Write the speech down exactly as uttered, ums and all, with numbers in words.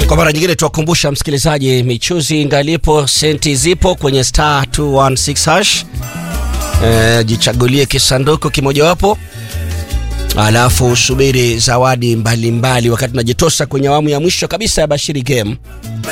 Kwa mara nyingine tuwakumbusha msikilizaji, michuzi ingalipo, senti zipo kwenye star two six hash. E, jichagulie kisanduku kimojawapo, alafu usubiri zawadi mbalimbali mbali wakati tunajitosa kwenye awamu ya mwisho kabisa ya Bashiri Game.